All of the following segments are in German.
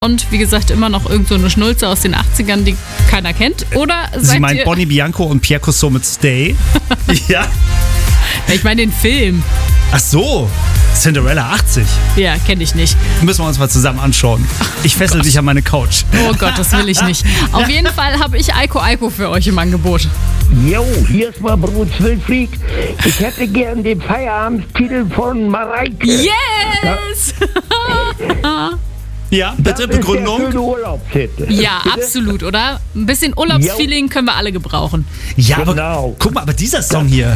Und wie gesagt, immer noch irgend so eine Schnulze aus den 80ern, die keiner kennt. Oder Sie seid meint ihr... Bonnie Bianco und Pierre Cousseau mit Stay? Ja. Ich meine den Film. Ach so, Cinderella 80. Ja, kenne ich nicht. Müssen wir uns mal zusammen anschauen. Ich fessel dich an meine Couch. Oh Gott, das will ich nicht. Auf jeden Fall habe ich Aiko für euch im Angebot. Jo, hier ist mal Bruce Wilfried. Ich hätte gern den Feierabendtitel von Mareike. Yes! Ja, bitte, Begründung. Das ist der schöne Urlaubstitel. Ja, absolut, oder? Ein bisschen Urlaubsfeeling können wir alle gebrauchen. Ja, aber Genau. guck mal, aber dieser Song hier,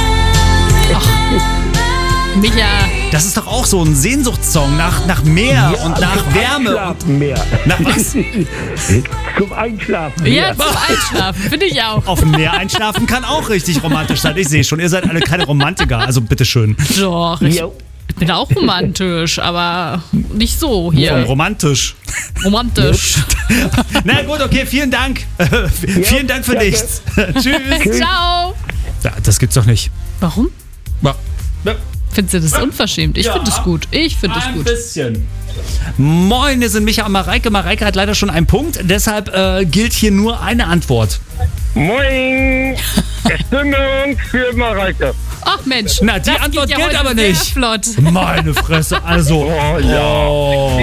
Micha, das ist doch auch so ein Sehnsuchtssong nach Meer und nach zum Wärme. Einschlafen mehr. Nach was? Zum Einschlafen ja, mehr. zum Einschlafen, finde ich auch. Auf dem Meer einschlafen kann auch richtig romantisch sein. Ich sehe schon, ihr seid alle keine Romantiker, also bitteschön. Doch, ich Jo. bin auch romantisch, aber nicht so hier. Romantisch. Romantisch. Na gut, okay, vielen Dank. Vielen Dank für danke. nichts. Tschüss. Ciao. Ja, das gibt's doch nicht. Warum? Ja. Findest du das unverschämt? Ich Ja. finde es gut. Ich finde es Ein gut. bisschen. Moin, wir sind Micha und Mareike. Mareike hat leider schon einen Punkt, deshalb gilt hier nur eine Antwort. Moin! Stimmung für Mareike. Ach Mensch. Na, die das Antwort geht ja gilt heute aber sehr nicht. Flott. Meine Fresse, also. Oh ja. Oh.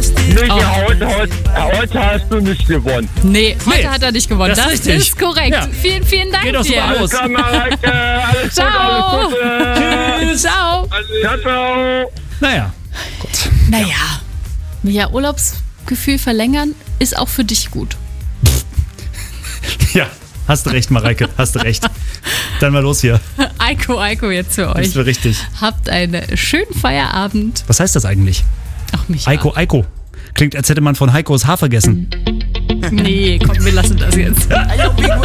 Heute hast du nicht gewonnen. Nee, heute Nee, hat er nicht gewonnen. das Das, ist richtig. ist korrekt. Ja. Vielen Dank Geht doch super dir. aus. Ciao, Mareike. Alles Ciao. Gute, alles Gute. Ciao. Ciao, ciao. Naja. Naja. Ja, Urlaubsgefühl verlängern ist auch für dich gut. Ja, hast du recht, Mareike, hast du recht. Dann mal los hier. Aiko jetzt für Das euch. ist mir richtig. Habt einen schönen Feierabend. Was heißt das eigentlich? Ach, Micha. Eiko. Klingt, als hätte man von Heikos Haar vergessen. Nee, komm, wir lassen das jetzt.